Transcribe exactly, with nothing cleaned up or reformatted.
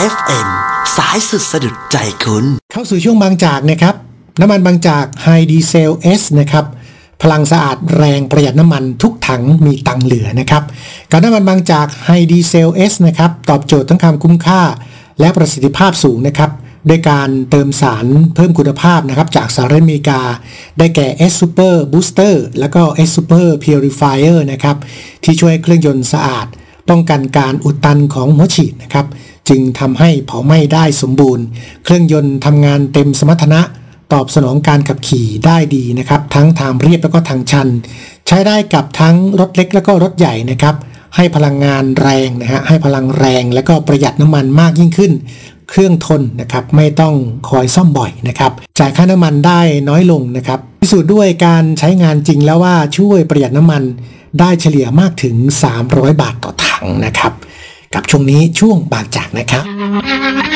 เอฟ เอ็ม สายสุดสะดุดใจคุณเข้าสู่ช่วงบางจากนะครับน้ำมันบางจาก High Diesel S นะครับพลังสะอาดแรงประหยัดน้ำมันทุกถังมีตังเหลือนะครับกับน้ำมันบางจาก High Diesel S นะครับตอบโจทย์ทั้งความคุ้มค่าและประสิทธิภาพสูงนะครับด้วยการเติมสารเพิ่มคุณภาพนะครับจากสหรัฐอเมริกาได้แก่ S Super Booster แล้วก็ S Super Purifier นะครับที่ช่วยเครื่องยนต์สะอาดป้องกันการอุดตันของหัวฉีดนะครับจึงทำให้เผาไหม้ได้สมบูรณ์เครื่องยนต์ทำงานเต็มสมรรถนะตอบสนองการขับขี่ได้ดีนะครับทั้งทางเรียบแล้วก็ทางชันใช้ได้กับทั้งรถเล็กแล้วก็รถใหญ่นะครับให้พลังงานแรงนะฮะให้พลังแรงแล้วก็ประหยัดน้ำมันมากยิ่งขึ้นเครื่องทนนะครับไม่ต้องคอยซ่อมบ่อยนะครับจ่ายค่าน้ำมันได้น้อยลงนะครับพิสูจน์ด้วยการใช้งานจริงแล้วว่าช่วยประหยัดน้ำมันได้เฉลี่ยมากถึงสามร้อยบาทต่อถังนะครับกับช่วงนี้ช่วงบางจากนะครับ